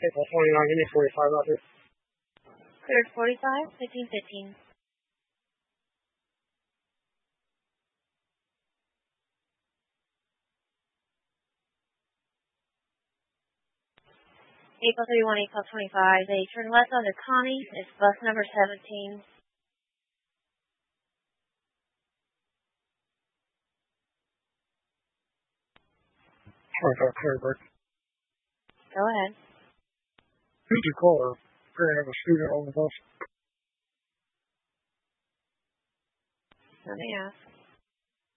April 29, give me 45 out there. Cleared 45, 1515. April 31, April 25. They turn left onto Connie. It's bus number 17. Clear. Go ahead. Who's your caller? Appearing to have a student on the bus. Let me ask.